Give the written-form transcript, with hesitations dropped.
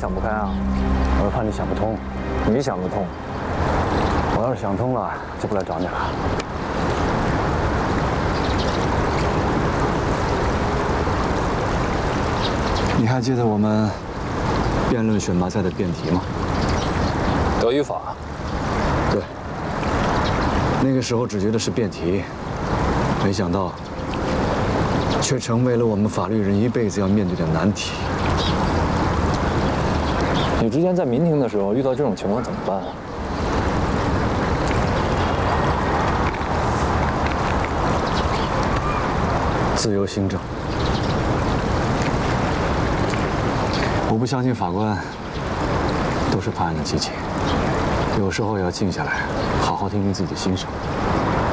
想不开啊？ 我是怕你想不通。 你想得通？ 我要是想通了，就不来找你了。你还记得我们辩论选拔赛的辩题吗？ 德语法。 对。那个时候只觉得是辩题，没想到却成为了我们法律人一辈子要面对的难题。 你之前在民庭的时候遇到这种情况怎么办啊？ 自由行政。我不相信法官都是判案的机器，有时候也要静下来，好好听听自己的心声。